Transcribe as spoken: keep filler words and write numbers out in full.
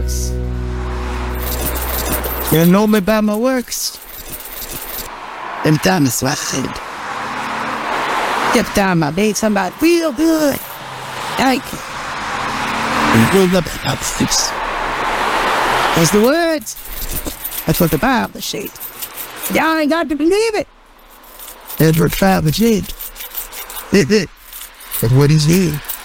works. You know me about my works. Them times I said. Every time I made somebody feel good. Thank you. And build up the opposites. That's the words. That's what the Bible said. Y'all ain't got to believe it. That's what the Bible said. That's what he said.